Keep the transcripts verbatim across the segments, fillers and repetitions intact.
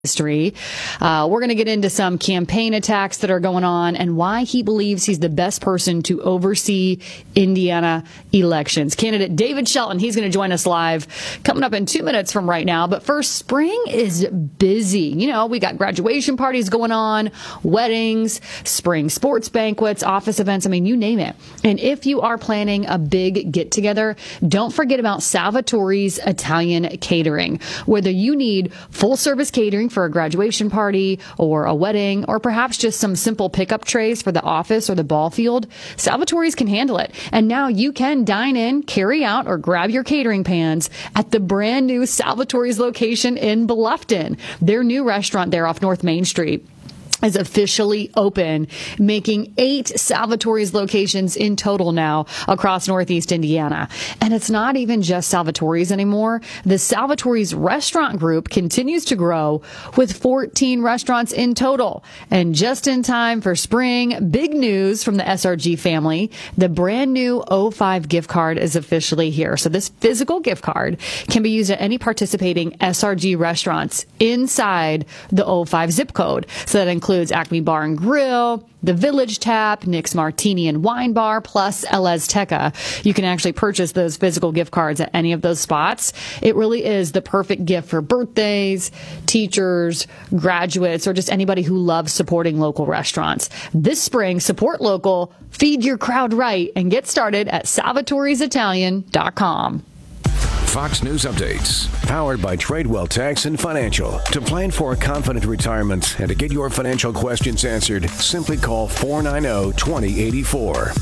history. Uh, we're going to get into some campaign attacks that are going on and why he believes he's the best person to oversee Indiana elections. Candidate David Shelton, he's going to join us live coming up in two minutes from right now. But first, spring is busy. You know, we got graduation parties going on, weddings, spring sports banquets, office events. I mean, you name it. And if you are planning a big get together, don't forget about Salvatore's Italian Catering. Whether you need full service catering for a graduation party or a wedding, or perhaps just some simple pickup trays for the office or the ball field, Salvatore's can handle it. And now you can dine in, carry out, or grab your catering pans at the brand new Salvatore's location in Bluffton. Their new restaurant there off North Main Street is officially open, making eight Salvatore's locations in total now across Northeast Indiana. And it's not even just Salvatore's anymore. The Salvatore's restaurant group continues to grow with fourteen restaurants in total. And just in time for spring, big news from the S R G family. The brand new O five gift card is officially here. So this physical gift card can be used at any participating S R G restaurants inside the O five zip code. So that includes includes Acme Bar and Grill, the Village Tap, Nick's Martini and Wine Bar, plus El Azteca. You can actually purchase those physical gift cards at any of those spots. It really is the perfect gift for birthdays, teachers, graduates, or just anybody who loves supporting local restaurants. This spring, support local, feed your crowd right, and get started at salvatore's italian dot com. Fox News Updates, powered by Tradewell Tax and Financial. To plan for a confident retirement and to get your financial questions answered, simply call four nine zero, two zero eight four.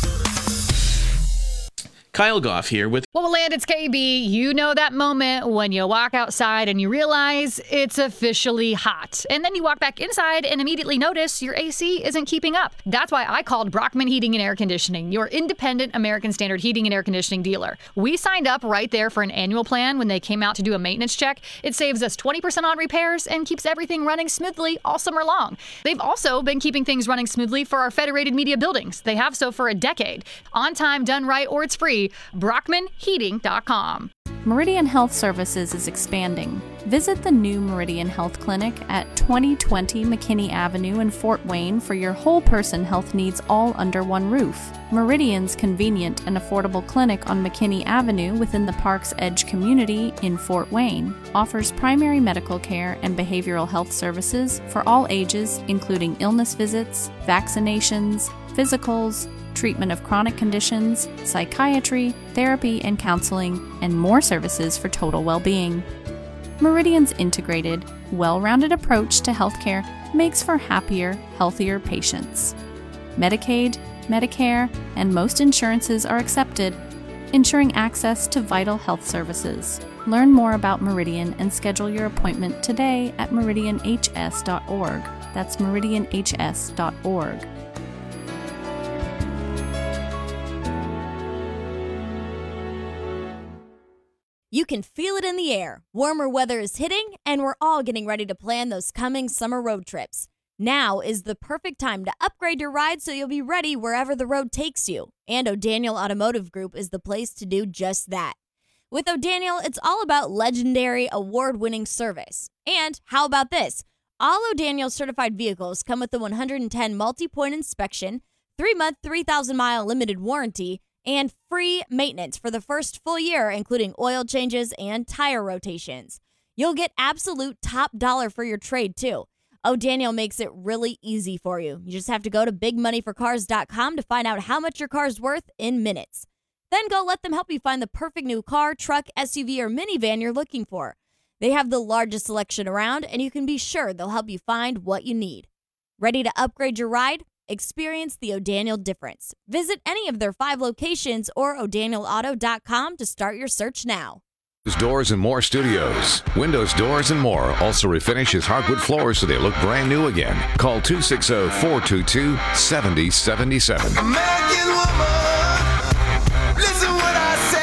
Kyle Goff here with... Well, Land, it's K B. You know that moment when you walk outside and you realize it's officially hot. And then you walk back inside and immediately notice your A C isn't keeping up. That's why I called Brockman Heating and Air Conditioning, your independent American Standard heating and air conditioning dealer. We signed up right there for an annual plan when they came out to do a maintenance check. It saves us twenty percent on repairs and keeps everything running smoothly all summer long. They've also been keeping things running smoothly for our Federated Media buildings. They have so for a decade. On time, done right, or it's free. Brockman Heating dot com. Meridian Health Services is expanding. Visit the new Meridian Health Clinic at twenty twenty McKinney Avenue in Fort Wayne for your whole person health needs all under one roof. Meridian's convenient and affordable clinic on McKinney Avenue within the Park's Edge community in Fort Wayne offers primary medical care and behavioral health services for all ages, including illness visits, vaccinations, physicals, treatment of chronic conditions, psychiatry, therapy and counseling, and more services for total well-being. Meridian's integrated, well-rounded approach to healthcare makes for happier, healthier patients. Medicaid, Medicare, and most insurances are accepted, ensuring access to vital health services. Learn more about Meridian and schedule your appointment today at meridian h s dot org. That's meridian h s dot org. You can feel it in the air. Warmer weather is hitting, and we're all getting ready to plan those coming summer road trips. Now is the perfect time to upgrade your ride so you'll be ready wherever the road takes you. And O'Daniel Automotive Group is the place to do just that. With O'Daniel, it's all about legendary, award-winning service. And how about this? All O'Daniel certified vehicles come with the one hundred ten multi-point inspection, three-month, three thousand mile limited warranty, and free maintenance for the first full year, including oil changes and tire rotations. You'll get absolute top dollar for your trade, too. O'Daniel makes it really easy for you. You just have to go to big money for cars dot com to find out how much your car's worth in minutes. Then go let them help you find the perfect new car, truck, S U V, or minivan you're looking for. They have the largest selection around, and you can be sure they'll help you find what you need. Ready to upgrade your ride? Experience the O'Daniel difference. Visit any of their five locations or o'daniel auto dot com to start your search now. Doors and More Studios. Windows, doors, and more also refinishes hardwood floors so they look brand new again. Call two six zero, four two two, seven zero seven seven. American woman, listen what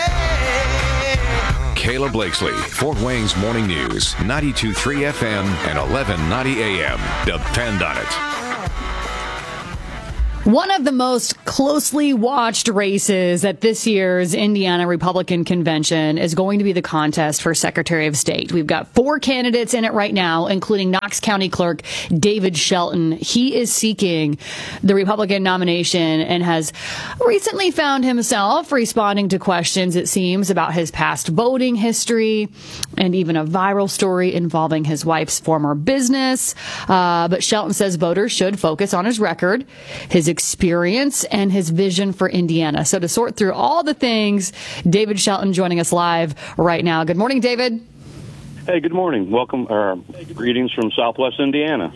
I say. Kayla Blakesley, Fort Wayne's Morning News, ninety-two point three F M and eleven ninety A M. Depend on it. One of the most closely watched races at this year's Indiana Republican Convention is going to be the contest for Secretary of State. We've got four candidates in it right now, including Knox County Clerk David Shelton. He is seeking the Republican nomination and has recently found himself responding to questions, it seems, about his past voting history and even a viral story involving his wife's former business. Uh, but Shelton says voters should focus on his record, his experience, and his vision for Indiana. So to sort through all the things, David Shelton joining us live right now. Good morning, David. Hey, good morning. Welcome. Uh, greetings from Southwest Indiana.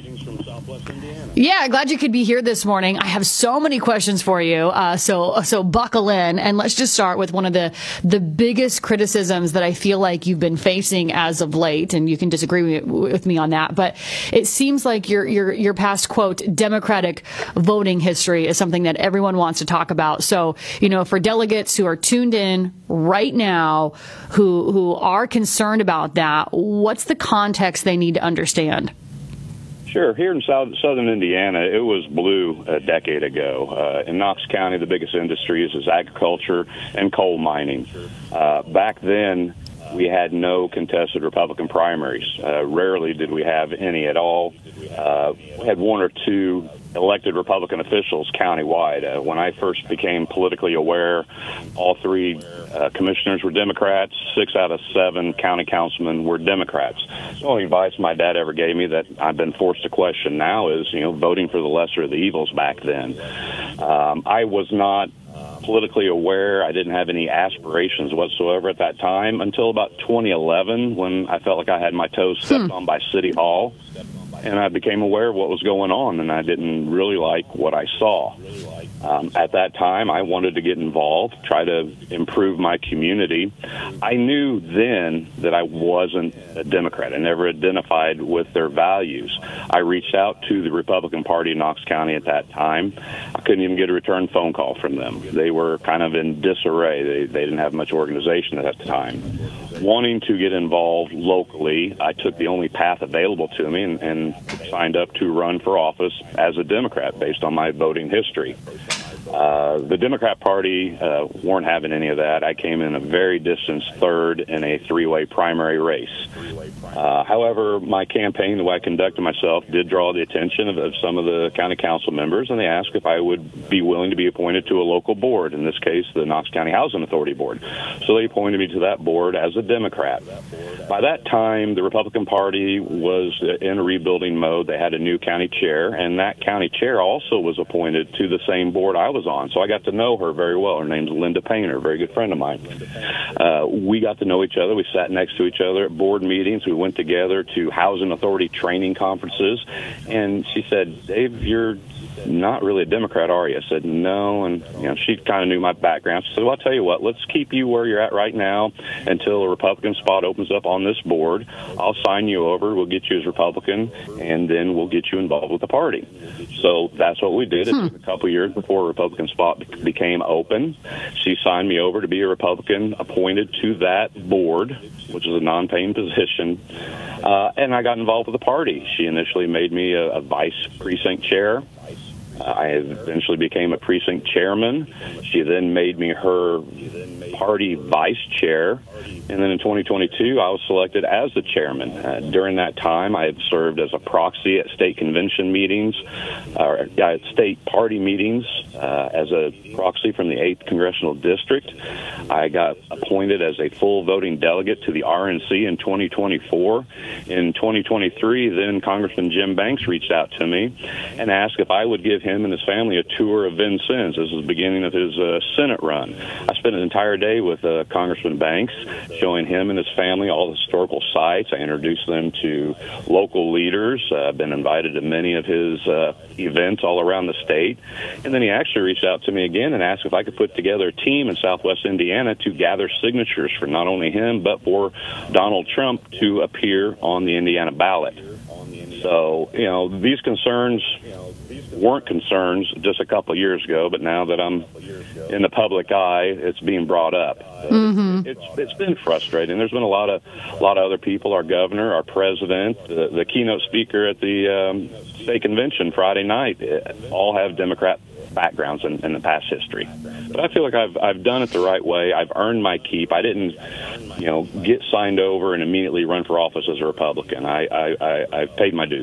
Yeah, glad you could be here this morning. I have so many questions for you, uh, so so buckle in, and let's just start with one of the the biggest criticisms that I feel like you've been facing as of late, and you can disagree with me on that. But it seems like your your your past, quote, Democratic voting history is something that everyone wants to talk about. So, you know, for delegates who are tuned in right now, who who are concerned about that, what's the context they need to understand? Sure. Here in South, southern Indiana, it was blue a decade ago. Uh, in Knox County, the biggest industries is agriculture and coal mining. Uh, back then, we had no contested Republican primaries. Uh, rarely did we have any at all. Uh, we had one or two elected Republican officials countywide. Uh, when I first became politically aware, all three uh, commissioners were Democrats. Six out of seven county councilmen were Democrats. The only advice my dad ever gave me that I've been forced to question now is, you know, voting for the lesser of the evils back then. Um, I was not politically aware. I didn't have any aspirations whatsoever at that time until about twenty eleven, when I felt like I had my toes stepped hmm. on by City Hall. And I became aware of what was going on, and I didn't really like what I saw. Um, at that time, I wanted to get involved, try to improve my community. I knew then that I wasn't a Democrat. I never identified with their values. I reached out to the Republican Party in Knox County at that time. I couldn't even get a return phone call from them. They were kind of in disarray. They, they didn't have much organization at that time. Wanting to get involved locally, I took the only path available to me and, and signed up to run for office as a Democrat based on my voting history. Uh, the Democrat Party uh, weren't having any of that. I came in a very distant third in a three-way primary race. Uh, however, my campaign, the way I conducted myself, did draw the attention of, of some of the county council members, and they asked if I would be willing to be appointed to a local board, in this case, the Knox County Housing Authority Board. So they appointed me to that board as a Democrat. By that time, the Republican Party was in a rebuilding mode. They had a new county chair, and that county chair also was appointed to the same board I was on. So I got to know her very well. Her name's Linda Painter, a very good friend of mine. Uh, we got to know each other. We sat next to each other at board meetings. We went together to Housing Authority training conferences. And she said, Dave, you're not really a Democrat, are you? I said, no. And, you know, she kind of knew my background. She said, well, I'll tell you what, let's keep you where you're at right now until a Republican spot opens up on this board. I'll sign you over. We'll get you as Republican, and then we'll get you involved with the party. So that's what we did. It Hmm. took a couple years before a Republican spot became open. She signed me over to be a Republican appointed to that board, which is a non-paying position. Uh, and I got involved with the party. She initially made me a, a vice precinct chair. Uh, I eventually became a precinct chairman. She then made me her party vice chair. And then in twenty twenty-two, I was selected as the chairman. Uh, during that time, I had served as a proxy at state convention meetings, or uh, at state party meetings, uh, as a proxy from the eighth Congressional District. I got appointed as a full voting delegate to the R N C in twenty twenty-four. In twenty twenty-three, then Congressman Jim Banks reached out to me and asked if I would give him and his family a tour of Vincennes. This was the beginning of his uh, Senate run. I spent an entire day with uh, Congressman Banks, showing him and his family all the historical sites. I introduced them to local leaders. Uh, I've been invited to many of his uh, events all around the state. And then he actually reached out to me again and asked if I could put together a team in Southwest Indiana to gather signatures for not only him, but for Donald Trump to appear on the Indiana ballot. So, you know, these concerns weren't concerns just a couple of years ago, but now that I'm in the public eye, it's being brought up. Mm-hmm. It's it's been frustrating. There's been a lot of a lot of other people, our governor, our president, the, the keynote speaker at the um, state convention Friday night, all have Democrat backgrounds in, in the past history. But I feel like I've I've done it the right way. I've earned my keep. I didn't, you know, get signed over and immediately run for office as a Republican. I I, I I've paid my dues.